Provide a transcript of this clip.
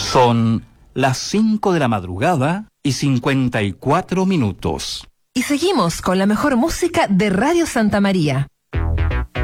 Son las 5 de la madrugada y 54 minutos. Y seguimos con la mejor música de Radio Santa María.